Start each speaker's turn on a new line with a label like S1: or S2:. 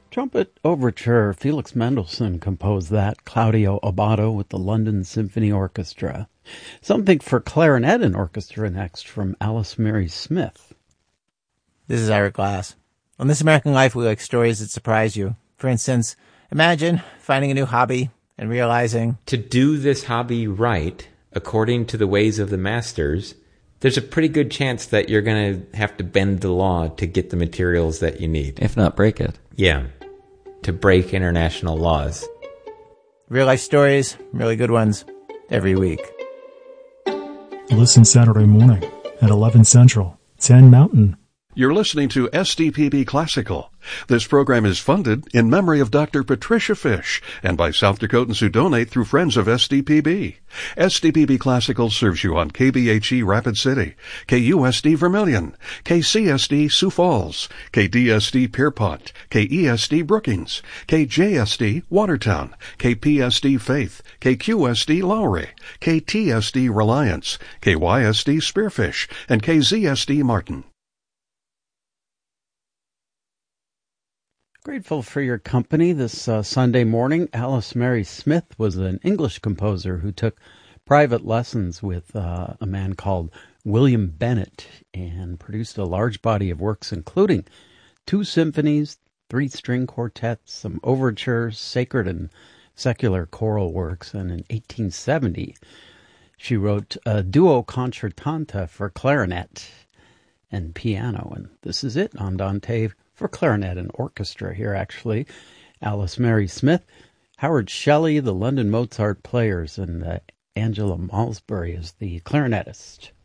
S1: Trumpet Overture. Felix Mendelssohn composed that. Claudio Abbado with the London Symphony Orchestra. Something for clarinet and orchestra next from Alice Mary Smith.
S2: This is Ira Glass. On This American Life, we like stories that surprise you. For instance, imagine finding a new hobby and realizing
S3: to do this hobby right, according to the ways of the masters, there's a pretty good chance that you're going to have to bend the law to get the materials that you need.
S4: If not break it.
S3: Yeah, to break international laws.
S2: Real life stories, really good ones, every week.
S5: Listen Saturday morning at 11 Central, 10 Mountain.
S6: You're listening to SDPB Classical. This program is funded in memory of Dr. Patricia Fish and by South Dakotans who donate through Friends of SDPB. SDPB Classical serves you on KBHE Rapid City, KUSD Vermilion, KCSD Sioux Falls, KDSD Pierpont, KESD Brookings, KJSD Watertown, KPSD Faith, KQSD Lowry, KTSD Reliance, KYSD Spearfish, and KZSD Martin.
S1: Grateful for your company this Sunday morning. Alice Mary Smith was an English composer who took private lessons with a man called William Bennett and produced a large body of works, including 2 symphonies, 3 string quartets, some overtures, sacred and secular choral works, and in 1870 she wrote a duo concertanta for clarinet and piano, and this is it, Andante for clarinet and orchestra here, actually. Alice Mary Smith, Howard Shelley, the London Mozart Players, and Angela Malsbury is the clarinetist.